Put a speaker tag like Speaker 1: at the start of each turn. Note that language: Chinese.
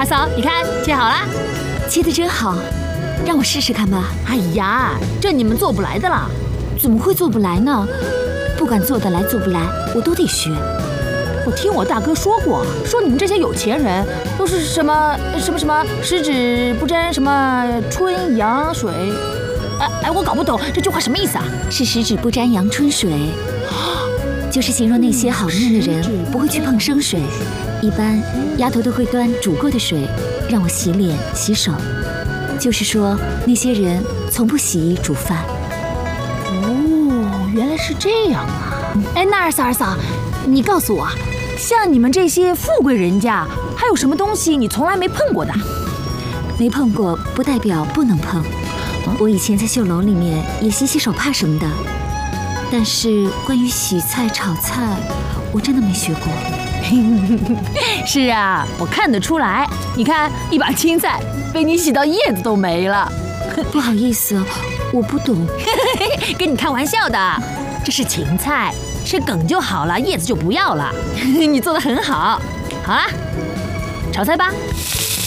Speaker 1: 二嫂，你看切好了，
Speaker 2: 切得真好，让我试试看吧。
Speaker 1: 哎呀，这你们做不来的啦。
Speaker 2: 怎么会做不来呢？不管做得来做不来，我都得学。
Speaker 1: 我听我大哥说过，说你们这些有钱人都是什么十指不沾什么春阳水。我搞不懂这句话什么意思啊？
Speaker 2: 是十指不沾阳春水，就是形容那些好命的人不会去碰生水。一般丫头都会端煮过的水让我洗脸洗手，就是说那些人从不洗衣煮饭。
Speaker 1: 哦，原来是这样啊！哎，那二嫂，你告诉我，像你们这些富贵人家，还有什么东西你从来没碰过的？
Speaker 2: 没碰过不代表不能碰。我以前在绣楼里面也洗手帕什么的，但是关于洗菜炒菜，我真的没学过。
Speaker 1: 是啊，我看得出来。你看，一把青菜被你洗到叶子都没了。
Speaker 2: 不好意思，我不懂。
Speaker 1: 跟你开玩笑的，这是芹菜，吃梗就好了，叶子就不要了。你做得很好。好啦，炒菜吧。